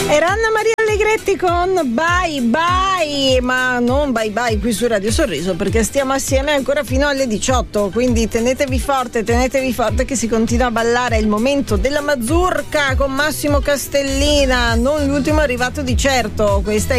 Era Anna Maria Allegretti con Bye Bye, ma non bye bye qui su Radio Sorriso, perché stiamo assieme ancora fino alle 18, quindi tenetevi forte che si continua a ballare. È il momento della mazurka con Massimo Castellina, non l'ultimo arrivato di certo. Questa è